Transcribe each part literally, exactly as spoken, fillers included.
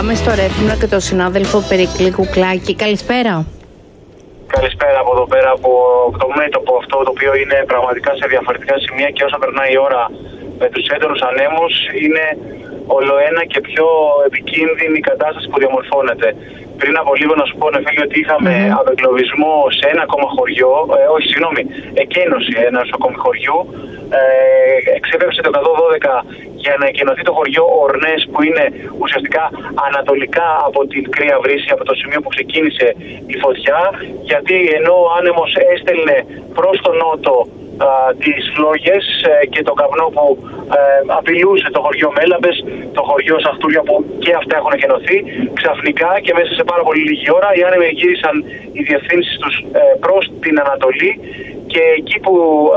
Πάμε στο Ρέθυμνο και τον συνάδελφο Περικλή Κουκλάκη. Καλησπέρα. Καλησπέρα από εδώ πέρα, από το μέτωπο αυτό το οποίο είναι πραγματικά σε διαφορετικά σημεία και όσο περνάει η ώρα με τους έντονους ανέμους είναι ολοένα και πιο επικίνδυνη η κατάσταση που διαμορφώνεται. Πριν από λίγο να σου πω, Νεφέλη, ότι είχαμε mm. απεγκλωβισμό σε ένα ακόμα χωριό, ε, όχι συγγνώμη, εκένωση ενός ακόμη χωριού. Ε, εξέπεψε το εκατόν δώδεκα για να εκενωθεί το χωριό Ορνές, που είναι ουσιαστικά ανατολικά από την Κρύα Βρύση, από το σημείο που ξεκίνησε η φωτιά, γιατί ενώ ο άνεμος έστελνε προς τον νότο α, τις φλόγες ε, και τον καπνό που ε, απειλούσε το χωριό Μέλαμπες, το χωριό Σαχτούρια που και αυτά έχουν εκενωθεί, ξαφνικά και μέσα σε πάρα πολύ λίγη ώρα οι άνεμοι γύρισαν οι διευθύνσεις τους ε, προς την Ανατολή. Και εκεί που,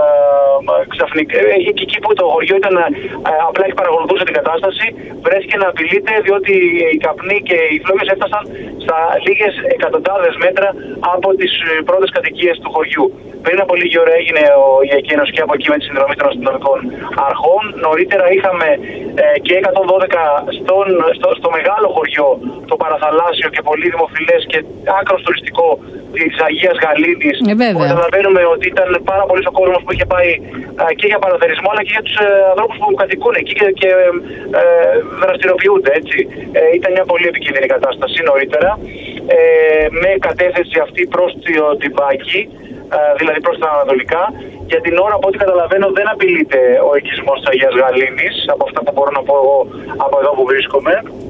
ε, ξαφνικά, και εκεί που το χωριό ήταν, ε, απλά και παρακολουθούσε την κατάσταση, βρέθηκε να απειλείται, διότι οι καπνοί και οι φλόγες έφτασαν στα λίγες εκατοντάδες μέτρα από τις πρώτες κατοικίες του χωριού. Πριν από λίγη ώρα έγινε η εκένωση και από εκεί με τη συνδρομή των αστυνομικών αρχών. Νωρίτερα είχαμε ε, και εκατόν δώδεκα στον, στο, στο μεγάλο χωριό, το παραθαλάσσιο και πολύ δημοφιλές και άκρος τουριστικό της Αγίας Γαλήνης. Ε, Καταλαβαίνουμε ότι ήταν πάρα πολύ ο κόσμος που είχε πάει α, και για παραθερισμό αλλά και για τους ε, ανθρώπους που κατοικούν εκεί και, και ε, δραστηριοποιούνται. Έτσι. Ε, ήταν μια πολύ επικίνδυνη κατάσταση νωρίτερα, ε, με κατεύθυνση αυτή προς το Τυμπάκι, δηλαδή προς τα ανατολικά. Για την ώρα, από ό,τι καταλαβαίνω, δεν απειλείται ο οικισμός της Αγίας Γαλήνης, από αυτά που μπορώ να πω εγώ από εδώ που βρίσκομαι.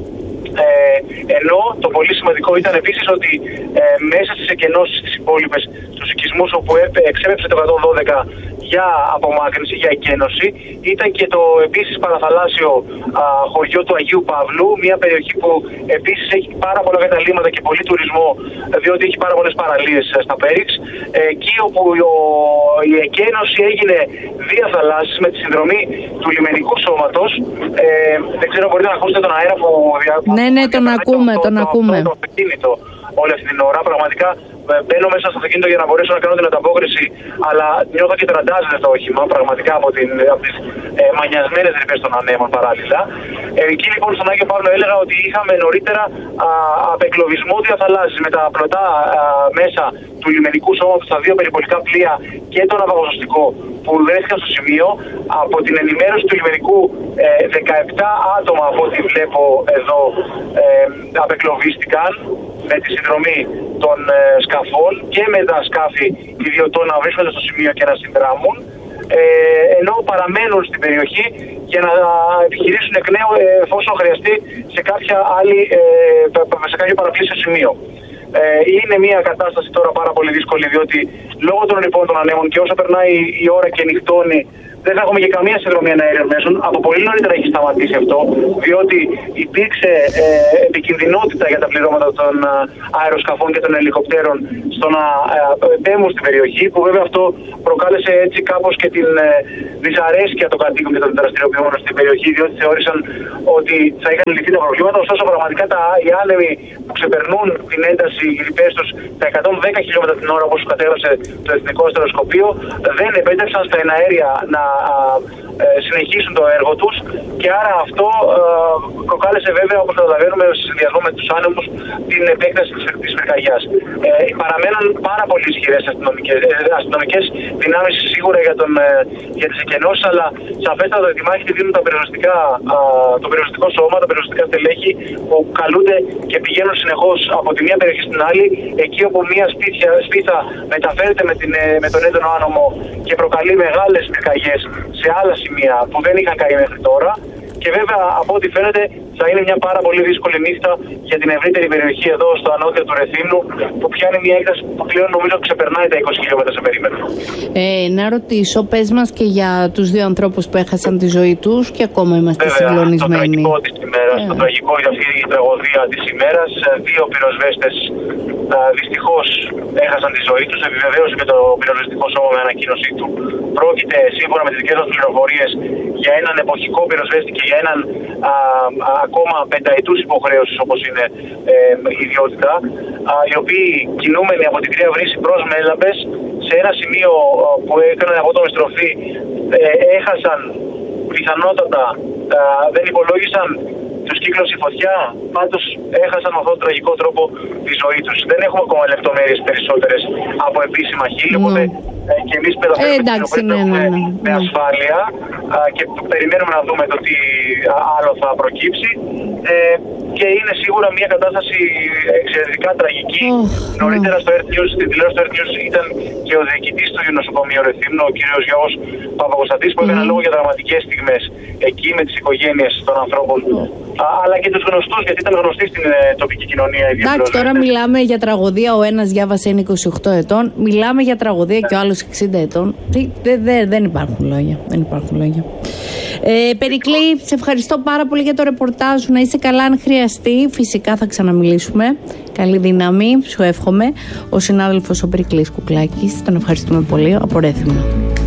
Ε, ενώ το πολύ σημαντικό ήταν επίσης ότι ε, μέσα στις εκενώσεις τις υπόλοιπες, στους οικισμούς όπου εξέπεψε το εκατόν δώδεκα για απομάκρυνση, για εκένωση, ήταν και το επίσης παραθαλάσσιο α, χωριό του Αγίου Παύλου, μια περιοχή που επίσης έχει πάρα πολλά καταλύματα και πολύ τουρισμό, διότι έχει πάρα πολλές παραλίες στα Πέριξ, εκεί όπου ο, η εκένωση έγινε βία θαλάσσης με τη συνδρομή του λιμενικού σώματος. Ε, δεν ξέρω, μπορείτε να ακούσετε τον αέρα που... Ναι, ναι, τον ακούμε, το, τον το, ακούμε. Το, το, το αυτοκίνητο όλη αυτή την ώρα. Πραγματικά μπαίνω μέσα στο αυτοκίνητο για να μπορέσω να κάνω την ανταπόκριση, αλλά νιώθω και τραντάζεται το όχημα πραγματικά από, την, από τις ε, μανιασμένες ρηπές των ανέμων παράλληλα. Ε, εκεί λοιπόν στον Άγιο Παύλο έλεγα ότι είχαμε νωρίτερα α, απεγκλωβισμό διαθαλάσσης με τα πλωτά α, μέσα του λιμενικού σώματος, τα δύο περιπολικά πλοία και το ναυαγοσωστικό που βρέθηκαν στο σημείο. Από την ενημέρωση του λιμενικού, ε, δεκαεπτά άτομα από ό,τι βλέπω εδώ ε, απεγκλωβίστηκαν με τη συνδρομή των ε, σκαφών και με τα σκάφη ιδιωτών να βρίσκονται στο σημείο και να συνδράμουν, ε, ενώ παραμένουν στην περιοχή για να επιχειρήσουν εκ νέου ε, εφόσον χρειαστεί σε, κάποια άλλη, ε, σε κάποιο παραπλήσιο σημείο. Ε, είναι μια κατάσταση τώρα πάρα πολύ δύσκολη, διότι λόγω των ρηπών των ανέμων και όσο περνάει η ώρα και νυχτώνει, δεν θα έχουμε και καμία συνδρομή αέριων μέσων. Από πολύ νωρίτερα έχει σταματήσει αυτό, διότι υπήρξε ε, επικινδυνότητα για τα πληρώματα των ε, αεροσκαφών και των ελικοπτέρων στο να επέμβουν στην περιοχή, που βέβαια αυτό προκάλεσε έτσι κάπως και την ε, δυσαρέσκεια των κατοίκων και των δραστηριοποιούμενων στην περιοχή, διότι θεώρησαν ότι θα είχαν λυθεί τα προβλήματα. Ωστόσο, πραγματικά τα, οι άνεμοι που ξεπερνούν την ένταση, οι ρηπές τους, τα εκατόν δέκα χιλιόμετρα την ώρα, όπως κατέγραψε το Εθνικό Αστεροσκοπείο, δεν επέτρεψαν στα εναέρια να ε, συνεχίσουν το έργο τους, και άρα αυτό ε, προκάλεσε βέβαια, όπως καταλαβαίνουμε, σε συνδυασμό με τους άνεμους, την επέκταση της, της πυρκαγιάς. Ε, παραμένουν πάρα πολύ ισχυρές αστυνομικές, ε, αστυνομικές δυνάμεις σίγουρα για, τον, ε, για τις εκενώσεις, αλλά σαφέστατα τη μάχη τη δίνουν τα περιοριστικά, ε, το περιοριστικό σώμα, τα περιοριστικά στελέχη που καλούνται και πηγαίνουν συνεχώς από τη μία περιοχή στην άλλη, εκεί όπου μία σπίτια, σπίθα μεταφέρεται με, την, ε, με τον έντονο άνεμο και προκαλεί μεγάλες πυρκαγιές σε άλλα σημεία που δεν είχαν καεί μέχρι τώρα. Και βέβαια, από ό,τι φαίνεται, θα είναι μια πάρα πολύ δύσκολη νύχτα για την ευρύτερη περιοχή εδώ στο ανώτατο του Ρεθύμνου, που πιάνει μια έκταση που πλέον νομίζω ξεπερνάει τα είκοσι χιλιόμετρα σε περίμετρο. Ε, να ρωτήσω, πες μας και για τους δύο ανθρώπους που έχασαν τη ζωή τους και ακόμα είμαστε βέβαια, συγκλονισμένοι. Το τραγικό της ημέρας, yeah. το τραγικό για αυτή η τραγωδία της ημέρας. Δύο πυροσβέστες δυστυχώς έχασαν τη ζωή τους, επιβεβαίωσε και το πυροσβεστικό σώμα με ανακοίνωσή του. Πρόκειται, σύμφωνα με τις δικές μας πληροφορίες, για έναν εποχικό πυροσβέστη και για έναν α, α, ακόμα πενταετούς υποχρέωσης, όπως είναι ε, η ιδιότητα, α, οι οποίοι κινούμενοι από την Κρύα Βρύση προς Μέλαμπες, σε ένα σημείο που έκαναν απότομη στροφή, ε, έχασαν πιθανότατα, α, δεν υπολόγισαν τους κύκλωσε η φωτιά. Πάντως έχασαν με αυτόν τον τραγικό τρόπο τη ζωή τους. Δεν έχουμε ακόμα λεπτομέρειες περισσότερες από επίσημα χείλη, οπότε ε, και εμείς παιδοφέρουμε ε, την ναι, ναι, ναι, ναι. με ασφάλεια α, και περιμένουμε να δούμε το τι άλλο θα προκύψει. Ε, και είναι σίγουρα μια κατάσταση εξαιρετικά τραγική. Oh, Νωρίτερα no. στο Earth News, στην τηλεόραση του Earth News ήταν και ο διοικητής του νοσοκομείου Ρεθύμνου, ο κύριος Γιώργος Παπακοσταντής, που έκανε mm. λόγο για δραματικές στιγμές εκεί με τις οικογένειες των ανθρώπων, mm. α, αλλά και τους γνωστούς, γιατί ήταν γνωστοί στην ε, τοπική κοινωνία. Εντάξει, τώρα μιλάμε για τραγωδία. Ο ένας διάβασε είναι είκοσι οκτώ ετών. Μιλάμε για τραγωδία yeah. και ο άλλος εξήντα ετών. Δε, δε, δεν υπάρχουν λόγια. Δεν υπάρχουν λόγια. Ε, Περικλή, σε ευχαριστώ πάρα πολύ για το ρεπορτάζ σου. Να είσαι καλά, αν χρειαστεί. Φυσικά θα ξαναμιλήσουμε. Καλή δύναμη, σου εύχομαι. Ο συνάδελφος ο Περικλής Κουκλάκης, τον ευχαριστούμε πολύ από Ρέθυμνο.